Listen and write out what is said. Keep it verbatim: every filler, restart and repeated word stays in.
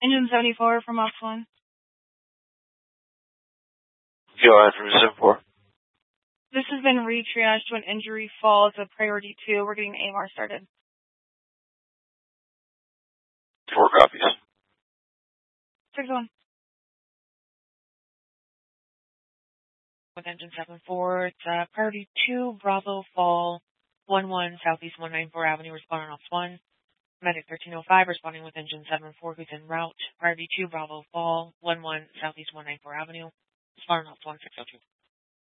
Engine seventy-four from Ops one. Go on from seven four. This has been re-triaged to an injury fall. It's a priority two. We're getting A M R started. Four copies. six one. With engine seven four, it's uh, priority two, Bravo Fall, one one Southeast one ninety-four Avenue, responding ops one. Medic thirteen oh five, responding with engine seven four, who's en route. Priority two, Bravo Fall, one one Southeast one ninety-four Avenue, responding ops one six oh two.